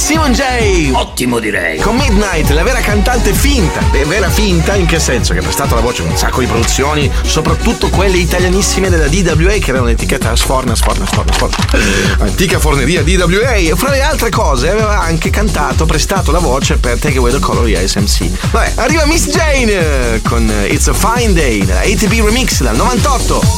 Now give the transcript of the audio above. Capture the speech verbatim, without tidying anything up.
Simon J. Ottimo, direi. Con Midnight, la vera cantante finta. Beh, vera finta in che senso? Che ha prestato la voce in un sacco di produzioni, soprattutto quelle italianissime della D W A, che era un'etichetta sforna, sforna, sforna, sforna. Antica forneria D W A. E fra le altre cose aveva anche cantato, prestato la voce per Take Away the Color di S M C. Vabbè, arriva Miss Jane con It's a Fine Day, della A T B Remix dal novantotto.